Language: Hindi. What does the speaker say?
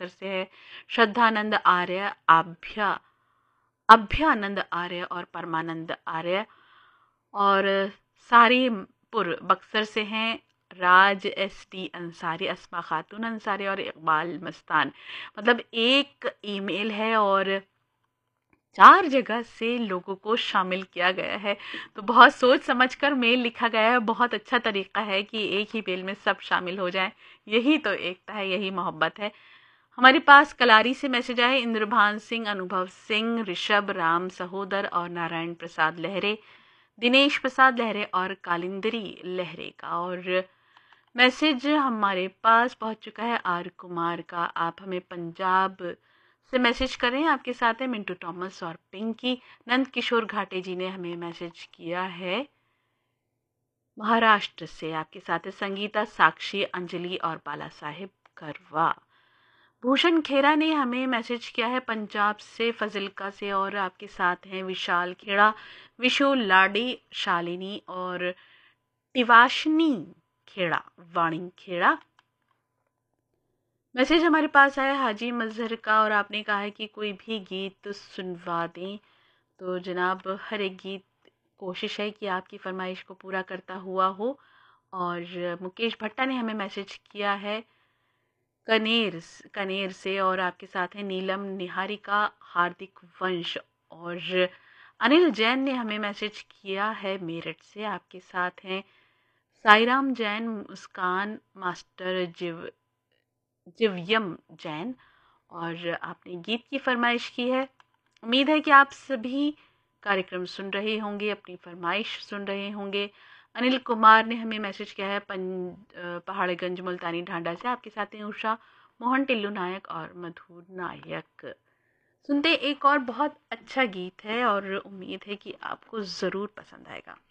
बक्सर से है, श्रद्धानंद आर्य, अभ्यानंद आर्य और परमानंद आर्य, और सारीपुर बक्सर से हैं राज एस टी अंसारी, अस्मा खातून अंसारी और इकबाल मस्तान। मतलब एक ईमेल है और 4 जगह से लोगों को शामिल किया गया है। तो बहुत सोच समझकर मेल लिखा गया है। बहुत अच्छा तरीका है कि एक ही मेल में सब शामिल हो जाएं। यही तो एकता है, यही मोहब्बत है। हमारे पास कलारी से मैसेज आए, इंद्रभान सिंह, अनुभव सिंह, ऋषभ राम सहोदर और नारायण प्रसाद लहरे, दिनेश प्रसाद लहरे और कालिंदरी लहरे का। और मैसेज हमारे पास पहुंच चुका है आर कुमार का। आप हमें पंजाब से मैसेज करें, आपके साथ है मिंटू थॉमस और पिंकी। नंद किशोर घाटे जी ने हमें मैसेज किया है महाराष्ट्र से, आपके साथ है संगीता, साक्षी, अंजलि और बाला साहेब करवा। भूषण खेरा ने हमें मैसेज किया है पंजाब से, फजिल्का से, और आपके साथ हैं विशाल खेड़ा, विशु लाडी, शालिनी और तिवाशनी खेड़ा, वाणी खेड़ा। मैसेज हमारे पास आया हाजी मजहर का, और आपने कहा है कि कोई भी गीत सुनवा दें। तो जनाब हर एक गीत कोशिश है कि आपकी फरमाइश को पूरा करता हुआ हो। और मुकेश भट्टा ने हमें मैसेज किया है कनेर से, और आपके साथ है नीलम निहारिका, हार्दिक वंश, और अनिल जैन ने हमें मैसेज किया है मेरठ से, आपके साथ हैं साईराम जैन, मुस्कान, मास्टर जिव्यम जैन, और आपने गीत की फरमाइश की है। उम्मीद है कि आप सभी कार्यक्रम सुन रहे होंगे, अपनी फरमाइश सुन रहे होंगे। अनिल कुमार ने हमें मैसेज किया है पहाड़गंज मुल्तानी ढांडा से, आपके साथ हैं उषा, मोहन, टिल्लू नायक और मधुर नायक। सुनते एक और बहुत अच्छा गीत है और उम्मीद है कि आपको ज़रूर पसंद आएगा।